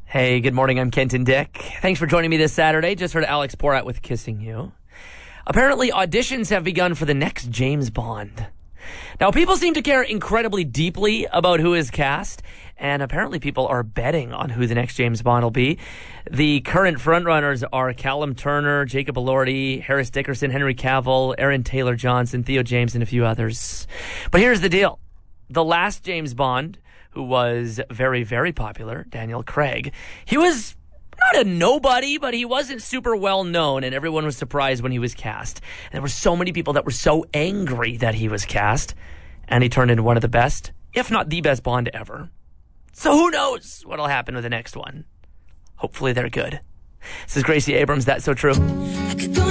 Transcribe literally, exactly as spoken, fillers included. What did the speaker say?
Hey, good morning. I'm Kenton Dick. Thanks for joining me this Saturday. Just heard Alex Porat with Kissing You. Apparently, auditions have begun for the next James Bond. Now, people seem to care incredibly deeply about who is cast, and apparently people are betting on who the next James Bond will be. The current frontrunners are Callum Turner, Jacob Elordi, Harris Dickerson, Henry Cavill, Aaron Taylor-Johnson, Theo James, and a few others. But here's the deal. The last James Bond, who was very, very popular, Daniel Craig, he was not a nobody, but he wasn't super well known, and everyone was surprised when he was cast. And there were so many people that were so angry that he was cast, and he turned into one of the best, if not the best Bond ever. So who knows what'll happen with the next one? Hopefully they're good. This is Gracie Abrams, That's So True.